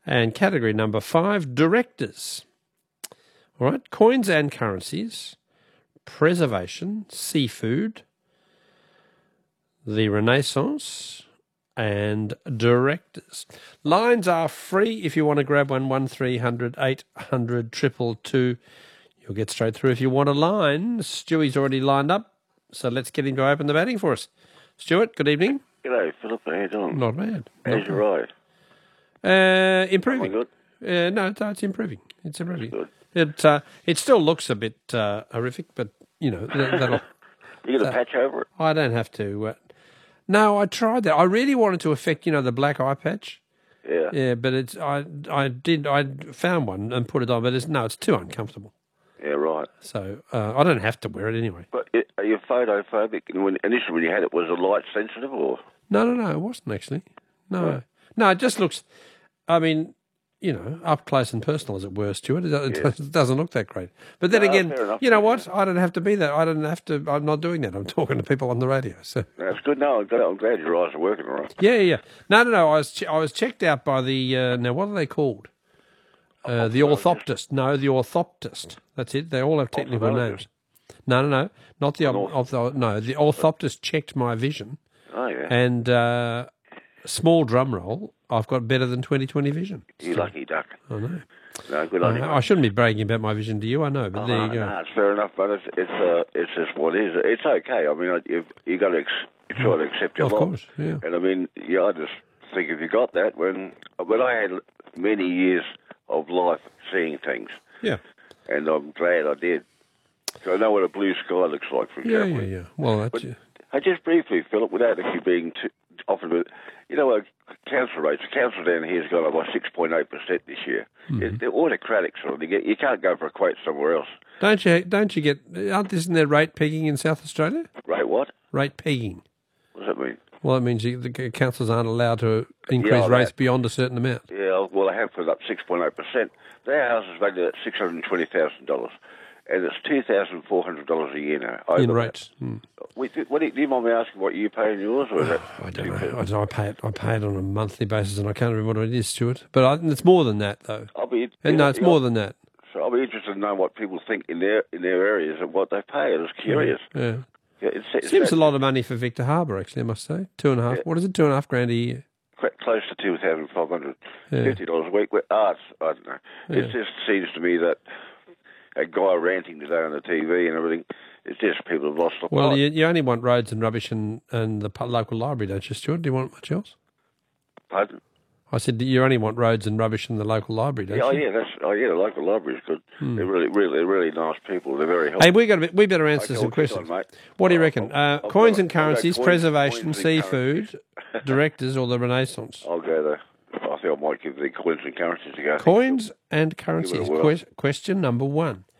And category number 5, directors. All right, coins and currencies, preservation, seafood, the Renaissance, and directors. Lines are free if you want to grab one, 1300 800 222. You'll get straight through if you want a line. Stewie's already lined up, so let's get him to open the batting for us. Stuart, good evening. G'day, Philip. How you doing? Not bad. How's your eye? Improving. Am I good? No, it's improving. It's improving. Good. It still looks a bit horrific, but, you know, that'll... You got a patch over it? I don't have to... no, I tried that. I really wanted to affect, you know, the black eye patch. Yeah. Yeah, but it's I found one and put it on, but it's too uncomfortable. Yeah, right. So I don't have to wear it anyway. But are you photophobic? Initially when you had it, was it light sensitive or? No, it wasn't actually. No, it just looks, I mean, you know, up close and personal, as it were, Stuart. It doesn't look that great. But then again, you know what? I don't have to be that. I don't have to. I'm not doing that. I'm talking to people on the radio. So that's good. No, I'm glad your eyes are working all right. Yeah. No. I was checked out by the now. What are they called? The orthoptist. No, the orthoptist. That's it. They all have technical names. No, not the the orthoptist checked my vision. Oh yeah. And small drum roll, I've got better than 20/20 vision. You lucky duck. I know. No, good on you. I shouldn't be bragging about my vision to you, I know, but there you go. No, it's fair enough, but it's just what it is. It's okay. I mean, you got to try to accept your lot. Of course, yeah. And I mean, I just think if you got that, when I had many years of life seeing things. Yeah. And I'm glad I did. So I know what a blue sky looks like, for example. Yeah. Well, that's... Just briefly, Philip, without actually being often... You know, council rates, the council down here has gone up by 6.8% this year. Mm-hmm. They're autocratic, sort of. You can't go for a quote somewhere else. Don't you get... Isn't there rate pegging in South Australia? Rate what? Rate pegging. What does that mean? Well, it means the councils aren't allowed to increase rates beyond a certain amount. Yeah, well, they have put up 6.8%. Their house is valued at $620,000, and it's $2,400 a year now. In rates. Mm. Do you mind me asking what you pay in yours? Or is that I don't know. I pay it on a monthly basis, and I can't remember what it is, Stuart. But it's more than that, though. It's more than that. So I'll be interested to know what people think in their areas and what they pay. I was curious. Yeah. It seems a lot of money for Victor Harbour, actually, I must say. 2.5. Yeah. What is it? $2,500 a year. Close to $2,550 a week. I don't know. Yeah. It just seems to me that a guy ranting today on the TV and everything, it's just people have lost the plot. Well, you only want roads and rubbish and the local library, don't you, Stuart? Do you want much else? Pardon? I said you only want roads and rubbish in the local library, don't you? The local library is good. They're really nice people. They're very helpful. Hey, we better answer some questions. What do you reckon? Coins and currencies, preservation, seafood, directors, or the Renaissance? I'll go there. I think I might give the coins and currencies a go. Coins and currencies. Question number 1.